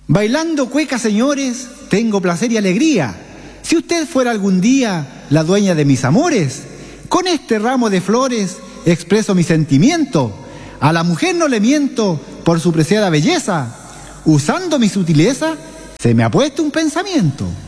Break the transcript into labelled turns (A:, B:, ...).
A: Bailando cueca, señores, tengo placer y alegría. Si usted fuera algún día la dueña de mis amores, con este ramo de flores expreso mi sentimiento. A la mujer no le miento por su preciada belleza. Usando mi sutileza, se me ha puesto un pensamiento.